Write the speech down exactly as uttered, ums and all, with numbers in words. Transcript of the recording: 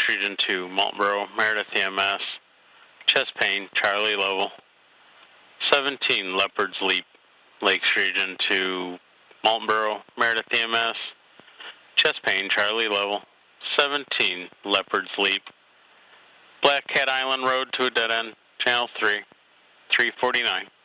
Region two, Marlboro, Meredith E M S, chest pain, Charlie level. seventeen, Leopard's Leap, Lakes Region two, Marlboro, Meredith E M S, chest pain, Charlie level. seventeen, Leopard's Leap, Black Cat Island Road to a dead end, Channel three, three forty-nine.